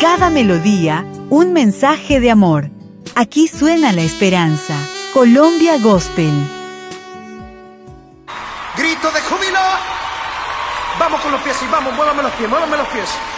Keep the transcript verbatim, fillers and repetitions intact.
cada melodía, un mensaje de amor. Aquí suena la esperanza. Colombia Gospel. Grito de júbilo. Vamos con los pies y vamos, muévame los pies, muévame los pies.